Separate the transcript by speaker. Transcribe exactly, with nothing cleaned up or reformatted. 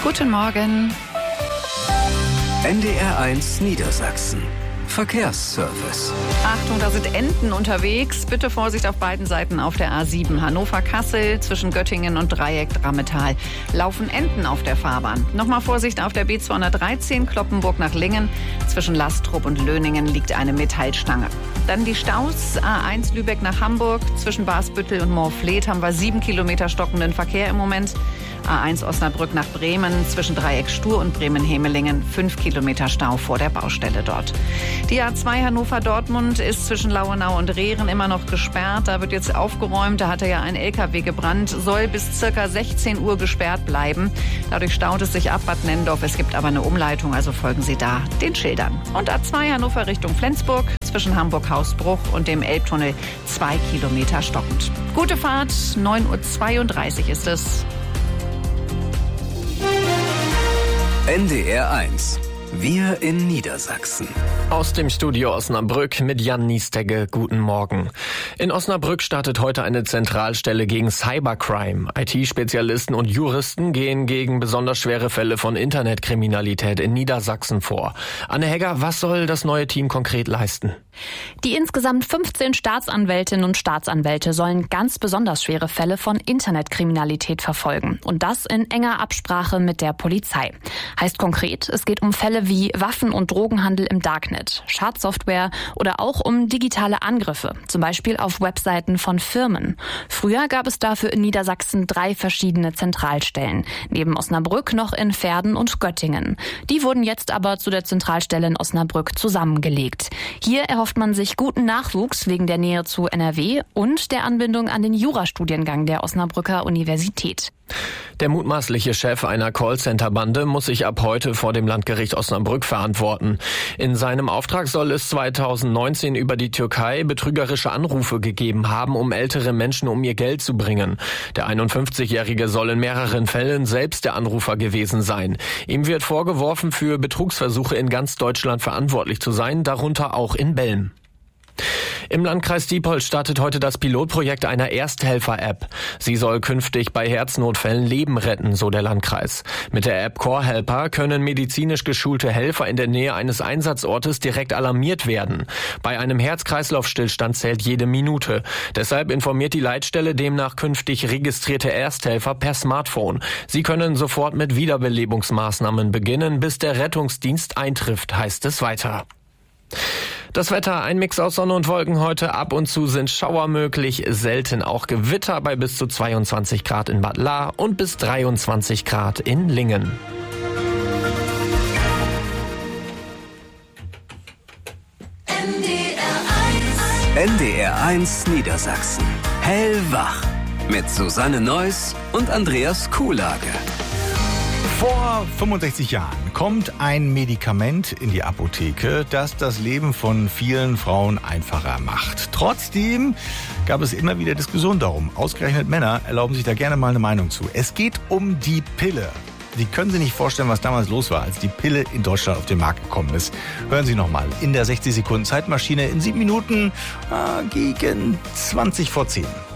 Speaker 1: Guten Morgen.
Speaker 2: N D R eins Niedersachsen. Verkehrsservice.
Speaker 1: Achtung, da sind Enten unterwegs. Bitte Vorsicht auf beiden Seiten auf der A sieben. Hannover-Kassel zwischen Göttingen und Dreieck-Drammetal. Laufen Enten auf der Fahrbahn. Nochmal Vorsicht auf der B zweihundertdreizehn Kloppenburg nach Lingen. Zwischen Lastrup und Löningen liegt eine Metallstange. Dann die Staus. A eins Lübeck nach Hamburg. Zwischen Basbüttel und Moorfleet haben wir sieben Kilometer stockenden Verkehr im Moment. A eins Osnabrück nach Bremen. Zwischen Dreieck Stur und Bremen-Hemelingen. fünf Kilometer Stau vor der Baustelle dort. Die A zwei Hannover-Dortmund ist zwischen Lauenau und Rehren immer noch gesperrt. Da wird jetzt aufgeräumt. Da hatte ja ein L K W gebrannt. Soll bis circa sechzehn Uhr gesperrt bleiben. Dadurch staut es sich ab Bad Nennendorf. Es gibt aber eine Umleitung, also folgen Sie da den Schildern. Und A zwei Hannover Richtung Flensburg. Zwischen Hamburg-Hausbruch und dem Elbtunnel zwei Kilometer stockend. Gute Fahrt. neun Uhr zweiunddreißig ist es.
Speaker 2: N D R eins. Wir in Niedersachsen.
Speaker 3: Aus dem Studio Osnabrück mit Jan Niestegge. Guten Morgen. In Osnabrück startet heute eine Zentralstelle gegen Cybercrime. I T-Spezialisten und Juristen gehen gegen besonders schwere Fälle von Internetkriminalität in Niedersachsen vor. Anne Hegger, was soll das neue Team konkret leisten?
Speaker 4: Die insgesamt fünfzehn Staatsanwältinnen und Staatsanwälte sollen ganz besonders schwere Fälle von Internetkriminalität verfolgen. Und das in enger Absprache mit der Polizei. Heißt konkret, es geht um Fälle wie Waffen- und Drogenhandel im Darknet, Schadsoftware oder auch um digitale Angriffe, zum Beispiel auf Webseiten von Firmen. Früher gab es dafür in Niedersachsen drei verschiedene Zentralstellen, neben Osnabrück noch in Verden und Göttingen. Die wurden jetzt aber zu der Zentralstelle in Osnabrück zusammengelegt. Hier erhofft man sich guten Nachwuchs wegen der Nähe zu N R W und der Anbindung an den Jurastudiengang der Osnabrücker Universität.
Speaker 3: Der mutmaßliche Chef einer Callcenter-Bande muss sich ab heute vor dem Landgericht Osnabrück verantworten. In seinem Auftrag soll es zweitausendneunzehn über die Türkei betrügerische Anrufe gegeben haben, um ältere Menschen um ihr Geld zu bringen. Der einundfünfzigjährige soll in mehreren Fällen selbst der Anrufer gewesen sein. Ihm wird vorgeworfen, für Betrugsversuche in ganz Deutschland verantwortlich zu sein, darunter auch in Belm. Im Landkreis Diepholz startet heute das Pilotprojekt einer Ersthelfer-App. Sie soll künftig bei Herznotfällen Leben retten, so der Landkreis. Mit der App Core Helper können medizinisch geschulte Helfer in der Nähe eines Einsatzortes direkt alarmiert werden. Bei einem Herz-Kreislauf-Stillstand zählt jede Minute. Deshalb informiert die Leitstelle demnach künftig registrierte Ersthelfer per Smartphone. Sie können sofort mit Wiederbelebungsmaßnahmen beginnen, bis der Rettungsdienst eintrifft, heißt es weiter. Das Wetter, ein Mix aus Sonne und Wolken heute. Ab und zu sind Schauer möglich, selten auch Gewitter bei bis zu zweiundzwanzig Grad in Bad Lahr und bis dreiundzwanzig Grad in Lingen.
Speaker 2: N D R eins Niedersachsen. Hellwach. Mit Susanne Neuss und Andreas Kuhlage.
Speaker 5: Vor fünfundsechzig Jahren kommt ein Medikament in die Apotheke, das das Leben von vielen Frauen einfacher macht. Trotzdem gab es immer wieder Diskussionen darum. Ausgerechnet Männer erlauben sich da gerne mal eine Meinung zu. Es geht um die Pille. Sie können sich nicht vorstellen, was damals los war, als die Pille in Deutschland auf den Markt gekommen ist. Hören Sie nochmal in der sechzig Sekunden Zeitmaschine in sieben Minuten äh, gegen zwanzig vor zehn.